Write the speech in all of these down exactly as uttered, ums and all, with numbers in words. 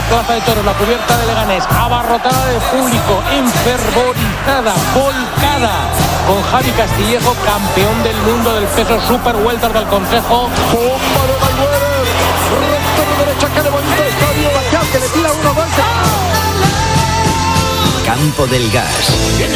Plaza de Toros, la cubierta de Leganés, abarrotada de público, enfervorizada, volcada, con Javi Castillejo, campeón del mundo del peso super welter del Consejo. ¡Bomba de Mayweather! ¡Recto de derecha, que le bonito estadio! ¡Bacal, que le tira uno, dos! Campo del Gas.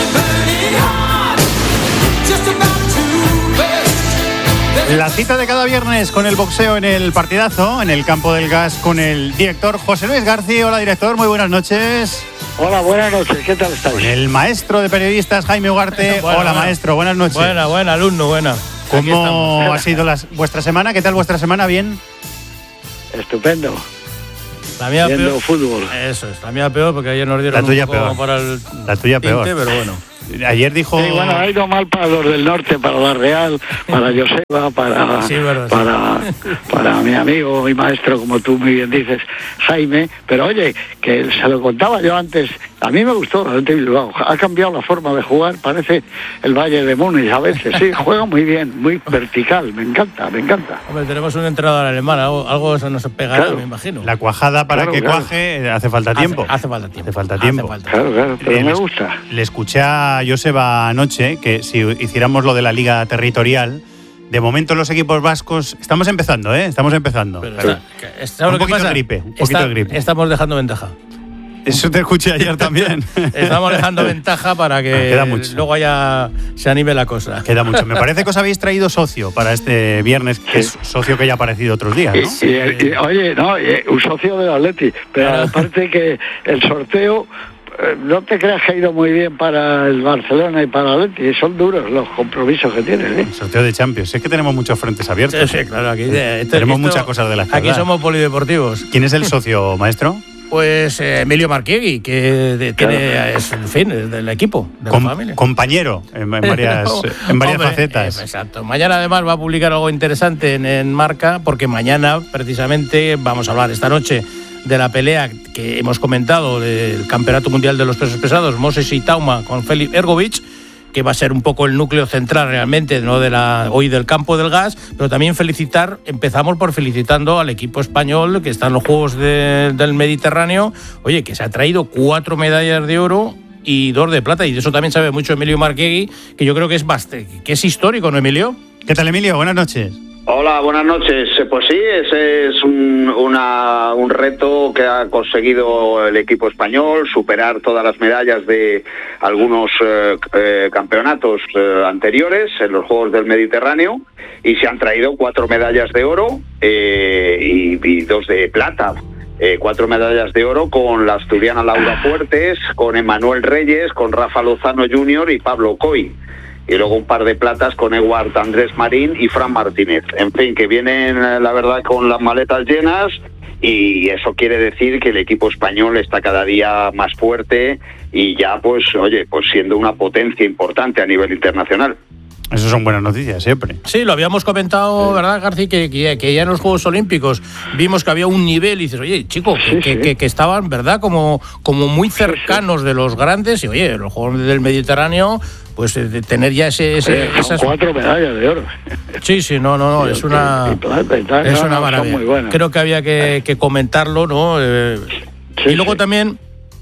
La cita de cada viernes con el boxeo en el partidazo, en el Campo del Gas, con el director José Luis García. Hola, director, muy buenas noches. Hola, buenas noches, ¿qué tal estáis? Con el maestro de periodistas, Jaime Ugarte. Buena, Hola, buena. maestro, buenas noches. Buena, buena, alumno, buena. ¿Cómo ha sido las, vuestra semana? ¿Qué tal vuestra semana? ¿Bien? Estupendo. La mía Viendo peor. fútbol. Eso es, la mía peor porque ayer nos dieron La tuya un poco peor. para el La tuya tinte, peor. pero bueno. Ayer dijo... Sí, bueno, ha ido mal para los del norte, para la Real, para Joseba, para, Sí, verdad, sí. para, para mi amigo y maestro, como tú muy bien dices, Jaime. Pero oye, que se lo contaba yo antes, a mí me gustó el Athletic Bilbao. Ha cambiado la forma de jugar, parece el Bayern de Múnich a veces. Sí, juega muy bien, muy vertical, me encanta, me encanta. Hombre, tenemos un entrenador alemán, algo, algo eso nos pegará, Claro. me imagino. La cuajada para Claro, que claro. cuaje hace falta tiempo. Hace, hace falta tiempo. Hace falta tiempo. falta Claro, claro, pero Eh, me les- gusta. Le escuché a Joseba anoche que si hiciéramos lo de la liga territorial, de momento los equipos vascos estamos empezando, ¿eh? Estamos empezando. Pero Pero está- que- está- un lo que poquito pasa, de gripe, un poquito está- de gripe. Estamos dejando ventaja. Eso te escuché ayer también. Estamos dejando ventaja para que Queda mucho. luego haya se anime la cosa. Queda mucho. Me parece que os habéis traído socio para este viernes, que es socio que ya ha aparecido otros días, ¿no? Y, y- y, oye, no, y, un socio del Atleti, pero Claro. aparte que el sorteo, eh, no te creas que ha ido muy bien para el Barcelona y para el Atleti, son duros los compromisos que tienen, ¿eh? El sorteo de Champions. Es que tenemos muchos frentes abiertos. Sí, sí, claro, aquí eh, esto- Tenemos esto- muchas cosas de las que Aquí hablar. somos polideportivos. ¿Quién es el socio, maestro? Pues eh, Emilio Marquiegui, que de- tiene, es, en fin, es del equipo, de Com- la familia. compañero en, en varias, en varias Hombre, facetas. eh, exacto. Mañana además va a publicar algo interesante en, en Marca, porque mañana precisamente vamos a hablar esta noche de la pelea que hemos comentado del Campeonato Mundial de los Pesos Pesados, Moses y Tauma con Felipe Ergovich, que va a ser un poco el núcleo central realmente, ¿no?, de la, hoy del Campo del Gas, pero también felicitar, empezamos por felicitando al equipo español que está en los Juegos de- del Mediterráneo, oye, que se ha traído cuatro medallas de oro y dos de plata, y de eso también sabe mucho Emilio Marquiegui, que yo creo que es bastante, que es histórico, ¿no, Emilio? ¿Qué tal, Emilio? Buenas noches. Hola, buenas noches. Pues sí, ese es un, una, un reto que ha conseguido el equipo español, superar todas las medallas de algunos eh, eh, campeonatos eh, anteriores en los Juegos del Mediterráneo, y se han traído cuatro medallas de oro eh, y, y dos de plata. Eh, cuatro medallas de oro con la asturiana Laura Fuertes, con Emanuel Reyes, con Rafa Lozano junior y Pablo Coy. Y luego un par de platas con Eduard Andrés Marín y Fran Martínez. En fin, que vienen, eh, la verdad, con las maletas llenas, y eso quiere decir que el equipo español está cada día más fuerte y ya, pues, oye, pues siendo una potencia importante a nivel internacional. Eso son buenas noticias siempre. Sí, lo habíamos comentado, ¿verdad, García? Que, que, que ya en los Juegos Olímpicos vimos que había un nivel y dices, oye, chicos, que, Sí, que, sí. que, que estaban, ¿verdad?, como, como muy cercanos de los grandes, y oye, los Juegos del Mediterráneo, pues eh, de tener ya ese... ese Eh, son esas... cuatro medallas de oro. Sí, sí, no, no, no, Sí, es una, y plata y tal, es no, una no, son maravilla. muy buenas. Creo que había que, que comentarlo, ¿no? Eh, Sí, y luego sí. también,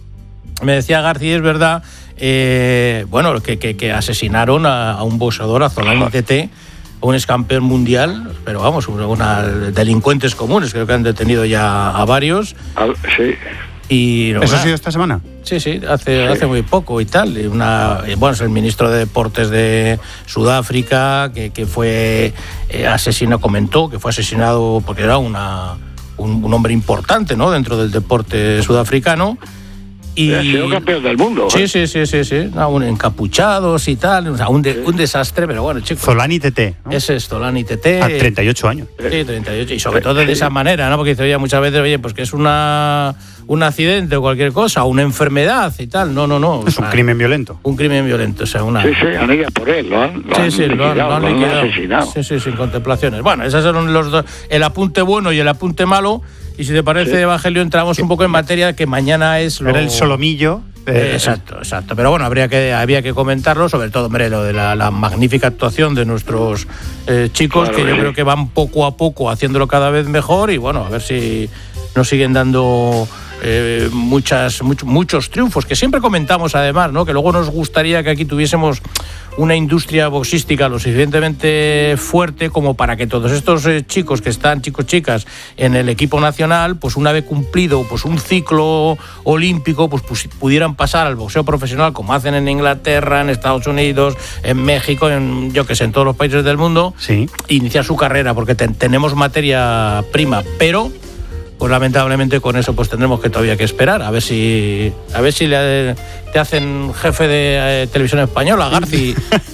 me decía García, es verdad, eh, bueno, que, que, que asesinaron a, a un boxeador, a Zolani Tete, un ex campeón mundial, pero vamos, una, una delincuentes comunes, creo que han detenido ya a varios. Al- sí. Y, no, ¿Eso ha nada. sido esta semana? Sí, sí, hace, hace muy poco y tal. Y Una, y bueno, es el ministro de Deportes de Sudáfrica, que, que fue eh, asesinado, comentó que fue asesinado porque era una, un, un hombre importante, ¿no?, dentro del deporte sudafricano. Y Ha sido campeón del mundo. Sí, ¿eh? sí, sí, sí, sí. No, un encapuchados y tal, o sea, un, de- un desastre, pero bueno, chicos. Zolani Tete, ¿no? Ese es Zolani Tete. A treinta y ocho años. Sí, treinta y ocho. Y sobre todo de esa manera, ¿no? Porque dice, oye, muchas veces, oye, pues que es una un accidente o cualquier cosa, una enfermedad y tal. No, no, no. Es un O sea, crimen violento. Un crimen violento, o sea, una... Sí, sí, han ido por él, lo han, lo Sí, han sí, lo han, lo han liquidado, liquidado. asesinado. Sí, sí, sin contemplaciones. Bueno, esos son los dos, el apunte bueno y el apunte malo. Y si te parece, Sí. Evangelio, entramos un poco en materia, que mañana es lo... Era el solomillo. Eh, eh, exacto, exacto. Pero bueno, habría que, había que comentarlo, sobre todo, hombre, lo de la, la magnífica actuación de nuestros eh, chicos, Claro que yo que creo sí. que van poco a poco haciendo lo cada vez mejor, y bueno, a ver si nos siguen dando eh, muchas, much, muchos triunfos, que siempre comentamos además, ¿no? Que luego nos gustaría que aquí tuviésemos una industria boxística lo suficientemente fuerte como para que todos estos eh, chicos que están, chicos chicas, en el equipo nacional, pues una vez cumplido pues un ciclo olímpico, pues, pues pudieran pasar al boxeo profesional como hacen en Inglaterra, en Estados Unidos, en México, en yo que sé, en todos los países del mundo, sí. Iniciar su carrera, porque te, tenemos materia prima, pero pues lamentablemente con eso pues tendremos que todavía que esperar a ver si a ver si le, te hacen jefe de eh, televisión española, Garci.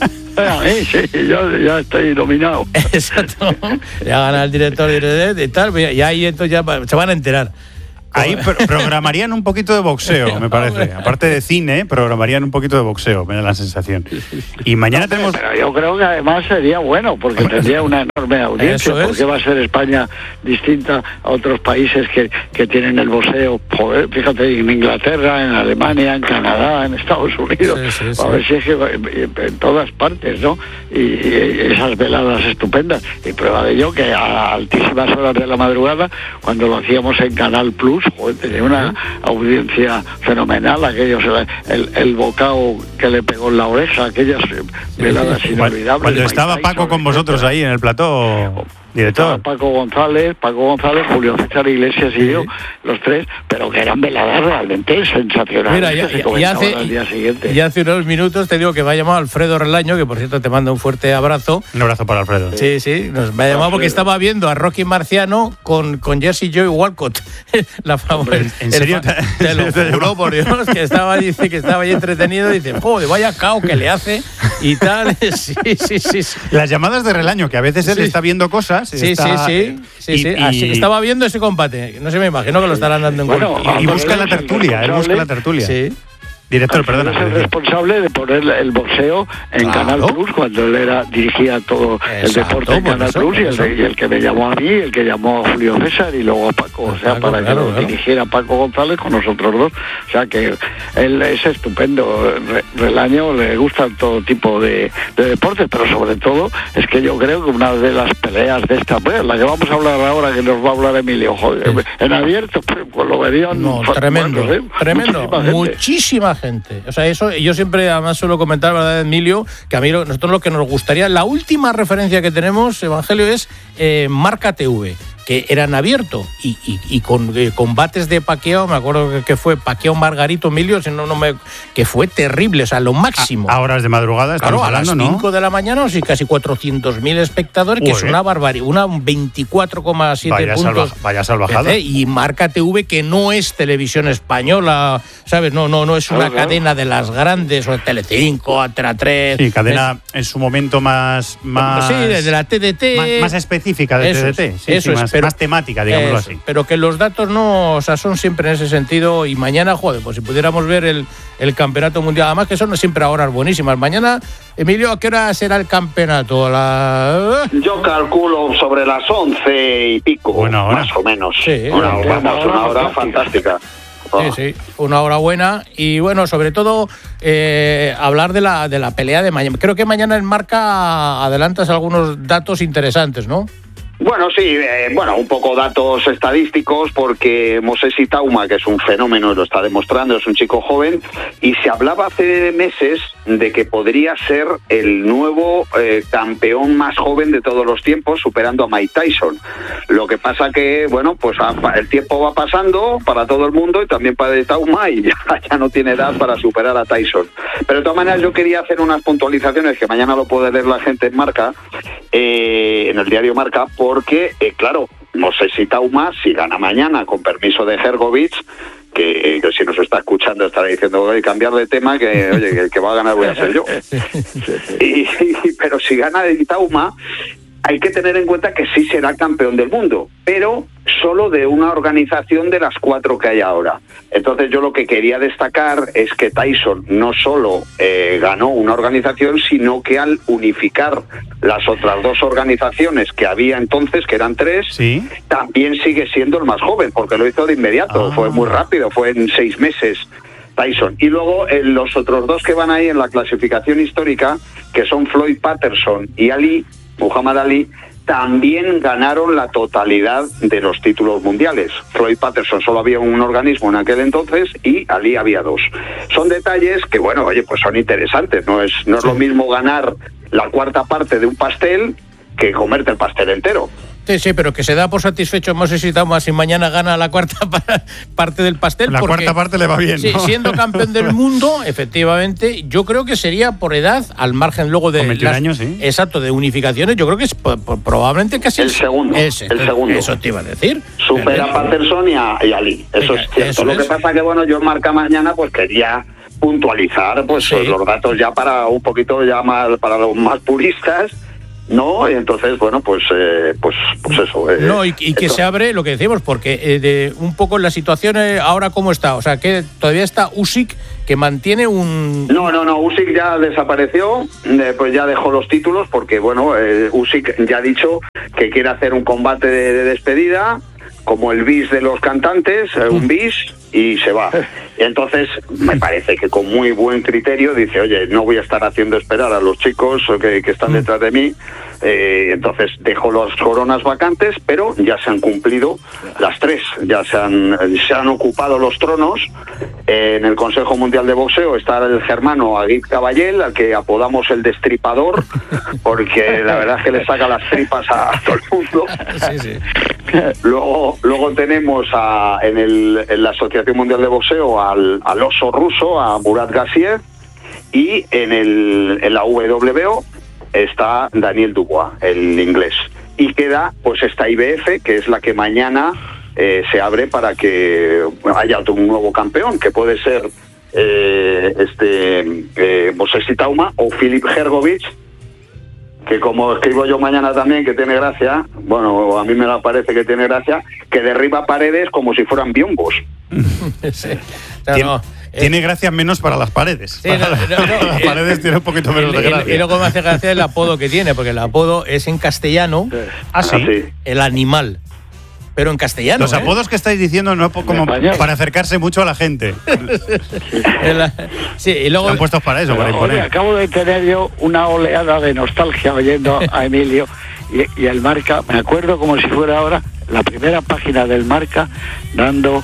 Sí, sí, yo ya estoy dominado. Exacto. Ya gana el director y tal, y ahí entonces ya se van a enterar. Ahí pro- programarían un poquito de boxeo, me parece. Aparte de cine, programarían un poquito de boxeo, me da la sensación. Y mañana no, tenemos... Pero yo creo que además sería bueno, porque tendría una enorme audiencia. Porque va a ser España distinta a otros países que, que tienen el boxeo, joder, fíjate, en Inglaterra, en Alemania, en Canadá, en Estados Unidos. Sí, sí, sí. A ver si es que en todas partes, ¿no? Y, y esas veladas estupendas. Y prueba de ello que a altísimas horas de la madrugada, cuando lo hacíamos en Canal Plus, joder, tenía una audiencia fenomenal, aquellos, el, el, el bocado que le pegó en la oreja, aquellas veladas inolvidables. Cuando estaba Paco con vosotros ahí en el plató, director. Paco González, Paco González, Julio César Iglesias y sí. yo, los tres, pero que eran veladas realmente sensacionales. Mira, ya, que ya, hace, al día siguiente. ya hace unos minutos te digo que me ha llamado Alfredo Relaño, que por cierto te manda un fuerte abrazo. Un abrazo para Alfredo. Sí, sí, nos me ha llamado porque estaba viendo a Rocky Marciano con, con Jesse Joy Walcott. La famosa. ¿En, ¿En serio? Te lo juro por Dios, que estaba, dice, que estaba ahí entretenido, dice, joder, vaya cao que le hace y tal. Sí, sí, sí, sí. Las llamadas de Relaño, que a veces él sí. está viendo cosas. Sí, está... sí, sí. Sí, y, sí. Y... Así, estaba viendo ese combate. No sé, me imagino que lo estarán dando en bueno, cuenta. Y, y busca la tertulia, él busca la tertulia. Sí. Director, perdona. Es el responsable de poner el boxeo en claro. Canal Plus, cuando él era dirigía todo Exacto, el deporte en Canal eso, Plus, y el, y el que me llamó a mí, el que llamó a Julio César y luego a Paco, o sea, Paco, para claro, que lo claro. dirigiera Paco González con nosotros dos. O sea, que él es estupendo. Relaño le gustan todo tipo de, de deportes, pero sobre todo es que yo creo que una de las peleas de esta, pues, la que vamos a hablar ahora, que nos va a hablar Emilio, joder, sí. en abierto, pues lo verían. No, tremendo, bueno, ¿eh? tremendo. Muchísima, Muchísima gente. O sea, eso yo siempre además suelo comentar, ¿verdad, Emilio? Que a mí nosotros lo que nos gustaría, la última referencia que tenemos, Evangelio, es eh, Marca T V, que eran abierto y, y, y con eh, combates de Pacquiao, me acuerdo que, que fue Pacquiao Margarito, Emilio, si no, no me, que fue terrible, o sea, lo máximo. A, a horas de madrugada, claro, hablando, a las cinco ¿no? de la mañana, o sí, casi cuatrocientos mil espectadores, Uy, que es una barbaridad, una veinticuatro coma siete puntos. Salva, vaya salvajada. ¿eh? Y Marca T V, que no es televisión española, ¿sabes? No, no, no es una claro, cadena claro. de las grandes, o Telecinco, Antena tres. Sí, cadena es, en su momento más... más sí, de la T D T. Más, más específica de eso T D T. Es, sí, eso sí, es, más, pero, más temática, digámoslo eso, así. Pero que los datos no, o sea, son siempre en ese sentido. Y mañana, joder, pues si pudiéramos ver el, el campeonato mundial, además que son siempre a horas buenísimas. Mañana, Emilio, ¿a qué hora será el campeonato? La... Yo calculo sobre las once y pico, una hora. Más o menos. Sí, una, sí, hora, una, hora, una hora fantástica. Oh. Sí, sí, una hora buena. Y bueno, sobre todo eh, hablar de la, de la pelea de mañana. Creo que mañana en Marca adelantas algunos datos interesantes, ¿no? Bueno, sí, eh, bueno, un poco datos estadísticos, porque Mosesi Tauma, que es un fenómeno, lo está demostrando, es un chico joven, y se hablaba hace meses de que podría ser el nuevo eh, campeón más joven de todos los tiempos, superando a Mike Tyson. Lo que pasa que, bueno, pues el tiempo va pasando para todo el mundo y también para Tauma, y ya, ya no tiene edad para superar a Tyson. Pero de todas maneras yo quería hacer unas puntualizaciones que mañana lo puede leer la gente en Marca, eh, en el diario Marca, porque, eh, claro, Mosesi Tauma, si gana mañana con permiso de Hergovich, que, que si nos está escuchando estará diciendo, oye, cambiar de tema, que oye, que el que va a ganar voy a ser yo. Y, y, pero si gana de Tauma, hay que tener en cuenta que sí será campeón del mundo, pero solo de una organización de las cuatro que hay ahora. Entonces yo lo que quería destacar es que Tyson no solo eh, ganó una organización, sino que al unificar las otras dos organizaciones que había entonces, que eran tres, ¿sí? También sigue siendo el más joven, porque lo hizo de inmediato, ah. fue muy rápido, fue en seis meses. Tyson. Y luego eh, los otros dos que van ahí en la clasificación histórica, que son Floyd Patterson y Ali, Muhammad Ali, también ganaron la totalidad de los títulos mundiales. Floyd Patterson solo había un organismo en aquel entonces y Ali había dos. Son detalles que, bueno, oye, pues son interesantes. No es, no es lo mismo ganar la cuarta parte de un pastel que comerte el pastel entero. Sí, sí, pero que se da por satisfecho Moses Itauma si mañana gana la cuarta parte del pastel. La porque, cuarta parte le va bien, sí, ¿no? Siendo campeón del mundo, efectivamente, yo creo que sería por edad, al margen luego de... Con veintiún años, sí. Exacto, de unificaciones, yo creo que es po- po- probablemente casi... El segundo, ese, el segundo. Eso te iba a decir. Supera a Patterson y a, y a Ali, eso Venga, es cierto. eso Lo es. que pasa que, bueno, yo en Marca Mañana pues quería puntualizar pues Sí. los datos ya para un poquito ya más, para los más puristas, ¿no? Y entonces, bueno, pues eh, pues pues eso. Eh, No, y, y que eso. se abre lo que decimos, porque eh, de un poco la situación eh, ahora cómo está. O sea, que todavía está Usyk, que mantiene un... No, no, no, Usyk ya desapareció, eh, pues ya dejó los títulos porque, bueno, eh, Usyk ya ha dicho que quiere hacer un combate de, de despedida, como el bis de los cantantes, eh, un bis, y se va. Y entonces, me parece que con muy buen criterio dice, oye, no voy a estar haciendo esperar a los chicos que, que están detrás de mí, eh, entonces dejo las coronas vacantes, pero ya se han cumplido las tres, ya se han, se han ocupado los tronos. Eh, en el Consejo Mundial de Boxeo está el germano Agit Caballel, al que apodamos el Destripador, porque la verdad es que le saca las tripas a, a todo el mundo. Sí, sí. Luego, luego tenemos a, en, el, en la Asociación Mundial de Boxeo al, al oso ruso, a Murat Gassiev, y en, el, en la W B O está Daniel Dubois, el inglés. Y queda pues esta I B F, que es la que mañana eh, se abre para que haya un nuevo campeón, que puede ser eh, este eh, Moses Itauma o Filip Hrgovic, que como escribo yo mañana también, que tiene gracia, bueno, a mí me parece que tiene gracia, que derriba paredes como si fueran biombos. Sí. No, Tiene, no, eh, tiene gracia menos para las paredes. Sí, Para no, la- no, no, las eh, paredes tiene un poquito menos de y- y- gracia. Y luego me hace gracia el apodo que tiene, porque el apodo es en castellano, Ah, sí. Así. el animal. Pero en castellano. Los ¿eh? apodos que estáis diciendo no po- como español. para acercarse mucho a la gente. El- sí, y luego. Están puestos para eso, para Oye, imponer. acabo de tener yo una oleada de nostalgia oyendo a Emilio y, y el Marca. Me acuerdo como si fuera ahora la primera página del Marca dándonos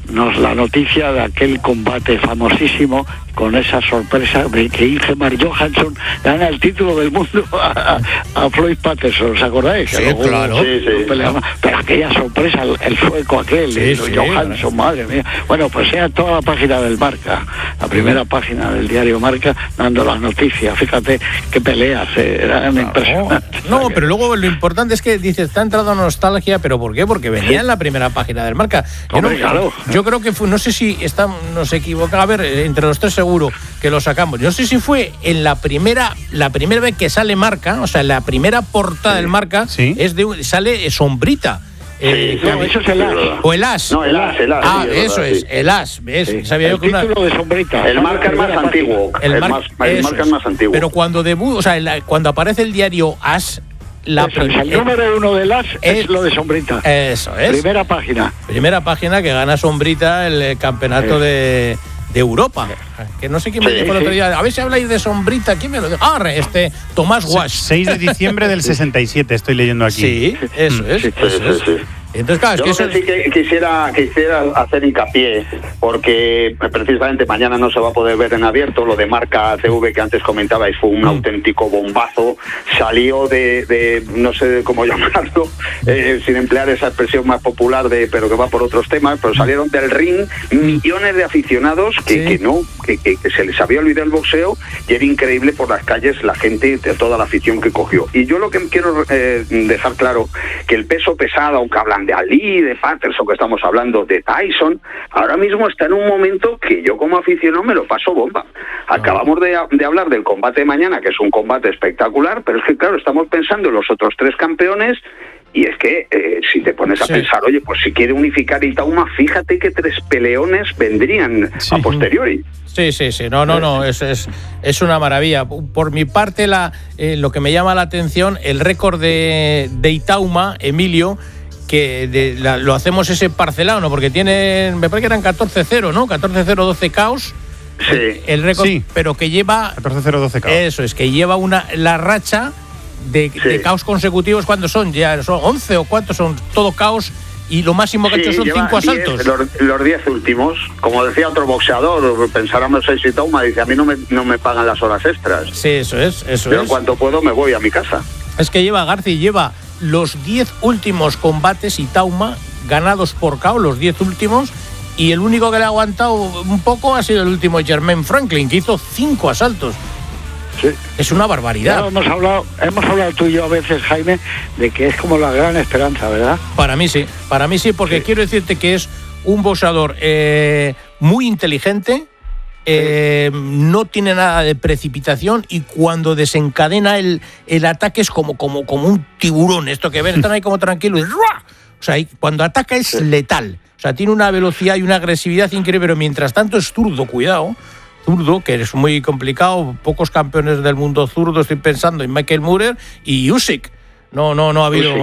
la noticia de aquel combate famosísimo con esa sorpresa de que Ingemar Johansson gana el título del mundo a, a Floyd Patterson, ¿os acordáis? Sí, Que luego claro. hubo- Sí, sí. peleaba- pero aquella sorpresa, el, el sueco aquel, Sí, el sí, Johansson, madre mía. Bueno, pues sea toda la página del Marca, la primera página del diario Marca, dando las noticias. Fíjate qué peleas, eh, eran impresionantes. No, pero luego lo importante es que dices, está entrado nostalgia, ¿pero por qué? Porque venía en la primera página del Marca. Yo, Hombre, no, claro. yo creo que fue, no sé si está, nos equivoca, a ver, eh, entre los tres seguro que lo sacamos. No sé si fue en la primera, la primera vez que sale Marca, o sea, la primera portada del Marca Sí. es de un- sale Sombrita. Eh, Sí, No, eso es el as. o el as. No, el as, el as, Ah, sí, es eso verdad, es, sí. el as. ¿Ves? Sí. Sabía yo El que una- título de Sombrita. El Marca es más Primera antiguo. el el mar- más, el eso Marca es. es más antiguo. Pero cuando debut, o sea, la- cuando aparece el diario As, la Eso es, prim- el número uno del as eh, es lo de Sombrita. Eso es. Primera página. Primera página que gana Sombrita el eh, campeonato de, de Europa. Que no sé quién me Sí, dijo el sí. otro día. A ver si habláis de Sombrita. ¿Quién me lo dijo? Ah, re, este, Tomás Wash. seis de diciembre del sesenta y siete, estoy leyendo aquí. Sí, eso es. Sí, eso sí, es. sí. Entonces, claro, es Yo que lo eso que sí que quisiera, quisiera hacer hincapié, porque precisamente mañana no se va a poder ver en abierto, lo de Marca T V que antes comentabais fue un auténtico bombazo, salió de, de no sé cómo llamarlo, eh, sin emplear esa expresión más popular, de pero que va por otros temas, pero salieron del ring millones de aficionados que, Sí. que no, que, que, que se les había olvidado el boxeo y era increíble por las calles la gente, de toda la afición que cogió. Y yo lo que quiero eh, dejar claro, que el peso pesado, aunque hablan de Ali, de Patterson, que estamos hablando de Tyson, ahora mismo está en un momento que yo como aficionado me lo paso bomba. Acabamos de, de hablar del combate de mañana, que es un combate espectacular, pero es que claro, estamos pensando en los otros tres campeones. Y es que, eh, si te pones a Sí. pensar, oye, pues si quiere unificar Itauma, fíjate que tres peleones vendrían Sí. a posteriori. Sí, sí, sí. No, no, no. Es, es, es una maravilla. Por mi parte, la, eh, lo que me llama la atención, el récord de, de Itauma, Emilio, que de, la- lo hacemos ese parcelado, ¿no? Porque tienen, me parece que eran catorce cero, ¿no? catorce cero, doce caos. Sí. El récord, Sí. pero que lleva. catorce cero doce K. Eso es, que lleva una la racha de, Sí. de caos consecutivos, ¿cuántos son? Ya son once o cuántos son, todo caos, y lo máximo que ha Sí, hecho son lleva cinco diez, asaltos. Los, los diez últimos, como decía otro boxeador, pensáramos en Sitauma, dice, a mí no me, no me pagan las horas extras. Sí, eso es, eso Yo es. en cuanto puedo me voy a mi casa. Es que lleva, García, lleva los diez últimos combates y Tauma ganados por K O, los diez últimos, y el único que le ha aguantado un poco ha sido el último, Jermaine Franklin, que hizo cinco asaltos. Sí. Es una Ya barbaridad. hemos hablado, hemos hablado tú y yo a veces, Jaime, de que es como la gran esperanza, ¿verdad? Para mí sí, para mí sí, porque Sí. quiero decirte que es un boxeador eh, muy inteligente, eh, no tiene nada de precipitación, y cuando desencadena el, el ataque es como, como, como un tiburón. Esto que ven, están ahí como tranquilos y ¡ruah! O sea, y cuando ataca es letal. O sea, tiene una velocidad y una agresividad increíble, pero mientras tanto es zurdo, cuidado. Zurdo, que es muy complicado. Pocos campeones del mundo zurdo, estoy pensando en Michael Moorer y Usyk. No, no, no ha habido... Usyk.